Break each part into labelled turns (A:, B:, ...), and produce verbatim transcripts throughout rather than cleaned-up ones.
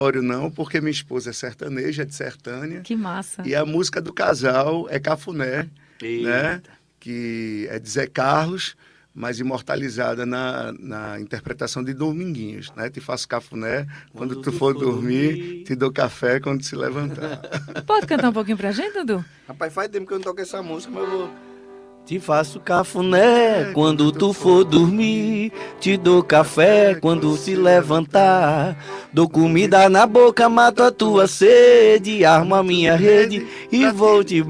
A: não, porque minha esposa é sertaneja, é de Sertânia.
B: Que massa.
A: E a música do casal é Cafuné,
C: Eita.
A: né? Que é de Zé Carlos, mas imortalizada na, na interpretação de Dominguinhos, né? Te faço cafuné quando, quando tu for dormir, dormir, te dou café quando se levantar.
B: Pode cantar um pouquinho pra gente, Dudu?
C: Rapaz, faz tempo que eu não toco essa música, mas eu vou... Te faço cafuné é, quando, quando tu for dormir, te dou café quando se levantar, dou comida na boca, mato a tua sede, armo a minha rede e vou te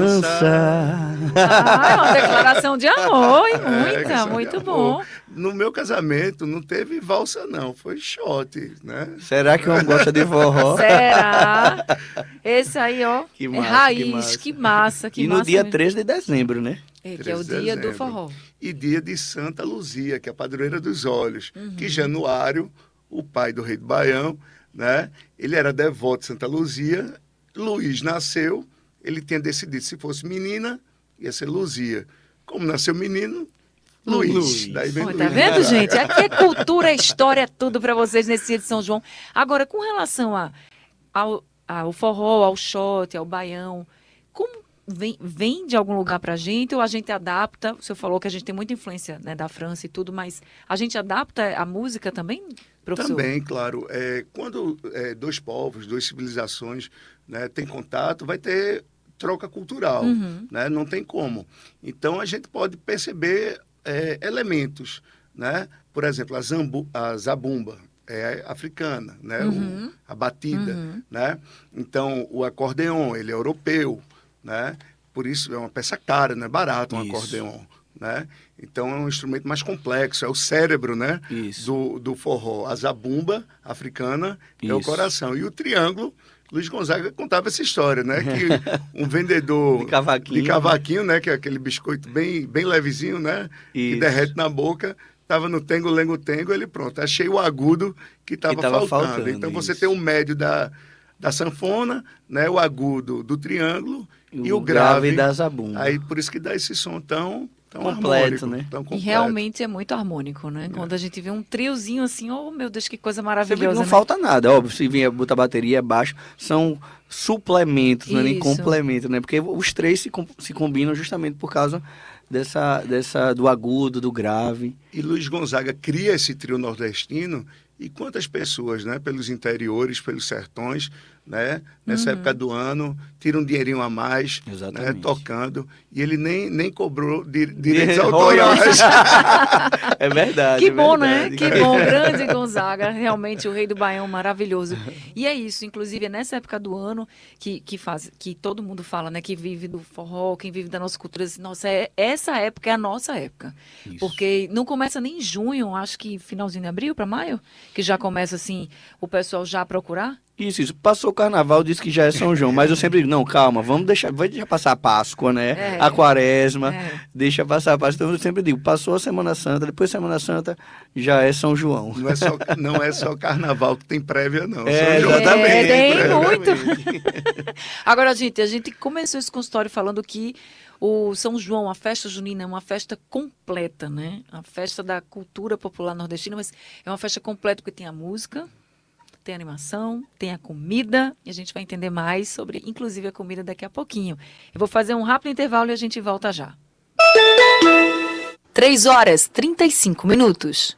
C: balançar.
B: Ah, é uma declaração de amor, e muita, é, muito bom.
A: No meu casamento não teve valsa não, foi shot, né?
C: Será que o homem gosta de forró?
B: Será? Esse aí, ó,
C: que massa,
B: é raiz,
C: que massa,
B: que massa. Que
C: e no
B: massa
C: dia
B: mesmo.
C: três de dezembro, né?
B: É, que é o dia do forró.
A: E dia de Santa Luzia, que é a padroeira dos olhos, uhum. que Januário, o pai do rei do Baião, né? Ele era devoto de Santa Luzia, Luiz nasceu, ele tinha decidido, se fosse menina, ia ser Luzia. Como nasceu menino, Luiz. Luiz. Daí vem
B: Pô,
A: Luiz.
B: Tá vendo, gente? Aqui é cultura, é história, é tudo para vocês nesse dia de São João. Agora, com relação a, ao, ao forró, ao shot, ao baião, como Vem, vem de algum lugar pra gente ou a gente adapta? O senhor falou que a gente tem muita influência, né, da França e tudo, mas a gente adapta a música também, professor?
A: Também, claro. É, quando é, dois povos, duas civilizações, né, têm contato, vai ter troca cultural,
B: uhum.
A: né? Não tem como. Então a gente pode perceber é, elementos, né? Por exemplo, a, zambu, a zabumba é africana, né?
B: Uhum.
A: O, a batida,
B: uhum.
A: né? Então o acordeon, ele é europeu, né? Por isso é uma peça cara, não é barato um isso. acordeon, né? Então é um instrumento mais complexo, é o cérebro, né? Do, do forró. A zabumba africana isso. é o coração. E o triângulo, Luiz Gonzaga contava essa história, né? Que um vendedor
C: de cavaquinho,
A: de cavaquinho, né? Que é aquele biscoito bem, bem levezinho, né? Isso. Que derrete na boca. Estava no tengo, lengo, tengo, ele pronto. Achei o agudo que estava faltando. faltando. Então isso. Você tem o médio da, da sanfona, né? O agudo do triângulo e, e o grave,
C: grave da zabumba.
A: Aí por isso que dá esse som tão, tão
C: completo,
A: harmônico,
C: né?
A: Tão completo.
B: E realmente é muito harmônico, né? É. Quando a gente vê um triozinho assim, oh meu Deus, que coisa maravilhosa.
C: Não
B: né?
C: falta nada, óbvio, se vier botar bateria baixo, são suplementos, não é nem complemento, né? Porque os três se, se combinam justamente por causa dessa, dessa, do agudo, do grave.
A: E Luiz Gonzaga cria esse trio nordestino e quantas pessoas, né? Pelos interiores, pelos sertões, né? Nessa uhum. época do ano, tira um dinheirinho a mais, né? Tocando, e ele nem, nem cobrou di direitos autorais.
C: É verdade.
B: Que
C: é
B: bom,
C: verdade.
B: né? Que bom, grande Gonzaga, realmente o rei do Baião, maravilhoso. E é isso, inclusive é nessa época do ano que, que, faz, que todo mundo fala, né? Que vive do forró, quem vive da nossa cultura, assim, nossa, é, essa época é a nossa época. Isso. Porque não começa nem em junho, acho que finalzinho de abril para maio, que já começa assim, o pessoal já a procurar.
C: Isso, isso. Passou o carnaval, disse que já é São João, mas eu sempre digo, não, calma, vamos deixar, vai deixar passar a Páscoa, né?
B: É,
C: a Quaresma,
B: é.
C: deixa passar a Páscoa. Então eu sempre digo, passou a Semana Santa, depois Semana Santa já é São João.
A: Não é só, não é só carnaval que tem prévia, não.
C: É,
A: São João
C: exatamente.
A: também.
B: Tem
A: prévia.
B: muito. Agora, gente, a gente começou esse consultório falando que o São João, a festa junina, é uma festa completa, né? A festa da cultura popular nordestina, mas é uma festa completa porque tem a música, tem a animação, tem a comida, e a gente vai entender mais sobre, inclusive, a comida daqui a pouquinho. Eu vou fazer um rápido intervalo e a gente volta já. três horas e trinta e cinco minutos.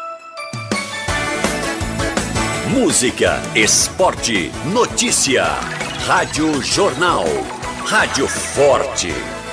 D: Música, esporte, notícia. Rádio Jornal. Rádio Forte.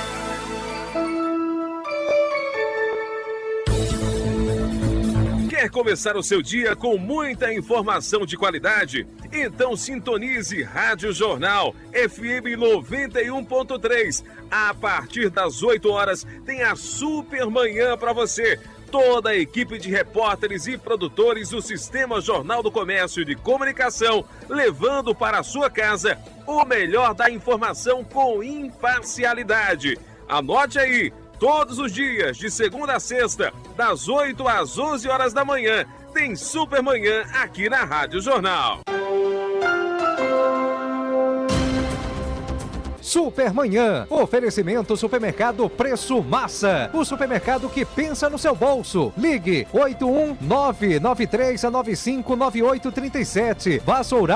E: Quer começar o seu dia com muita informação de qualidade? Então sintonize Rádio Jornal F M noventa e um ponto três. A partir das oito horas tem a super manhã para você. Toda a equipe de repórteres e produtores do Sistema Jornal do Comércio e de Comunicação, levando para a sua casa o melhor da informação com imparcialidade. Anote aí, todos os dias, de segunda a sexta, das oito às onze horas da manhã, tem Super Manhã aqui na Rádio Jornal.
F: Supermanhã. Oferecimento Supermercado Preço Massa. O supermercado que pensa no seu bolso. Ligue oito um nove nove três nove cinco nove oito três sete. Vassoura